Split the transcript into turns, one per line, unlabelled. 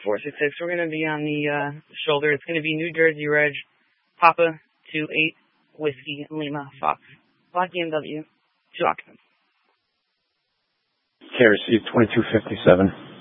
466. We're going to be on the shoulder. It's going to be New Jersey Reg, Papa 28, Whiskey, Lima, Fox, Black BMW, 2 occupants.
Okay, received 2257.